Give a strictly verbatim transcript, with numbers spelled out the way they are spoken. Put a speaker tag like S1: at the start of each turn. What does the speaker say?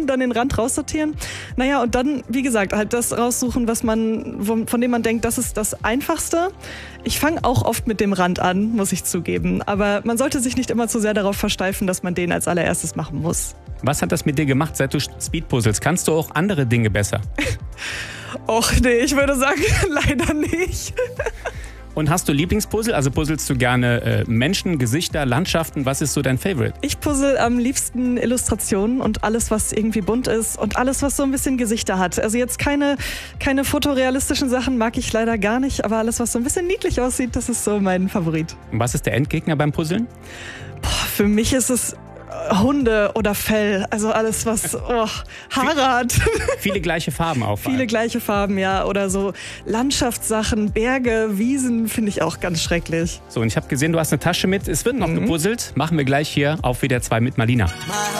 S1: dann den Rand raussortieren. Naja, und dann, wie gesagt, halt das raussuchen, was man, von dem man denkt, das ist das Einfachste. Ich fange auch oft mit dem Rand an, muss ich zugeben. Aber man sollte sich nicht immer zu sehr darauf versteifen, dass man den als allererstes machen muss.
S2: Was hat das mit dir gemacht, seit du Speedpuzzles? Kannst du auch andere Dinge besser?
S1: Och nee, ich würde sagen, leider nicht.
S2: Und hast du Lieblingspuzzle? Also puzzelst du gerne äh, Menschen, Gesichter, Landschaften? Was ist so dein Favorite?
S1: Ich puzzle am liebsten Illustrationen und alles, was irgendwie bunt ist und alles, was so ein bisschen Gesichter hat. Also jetzt keine, keine fotorealistischen Sachen mag ich leider gar nicht, aber alles, was so ein bisschen niedlich aussieht, das ist so mein Favorit.
S2: Und was ist der Endgegner beim Puzzeln?
S1: Boah, für mich ist es Hunde oder Fell, also alles was oh, Haare hat.
S2: Viele gleiche Farben auch.
S1: Viele gleiche Farben, ja. Oder so Landschaftssachen, Berge, Wiesen finde ich auch ganz schrecklich.
S2: So, und ich habe gesehen, du hast eine Tasche mit. Es wird noch mhm. gepuzzelt. Machen wir gleich hier auf W D R zwei mit Malina.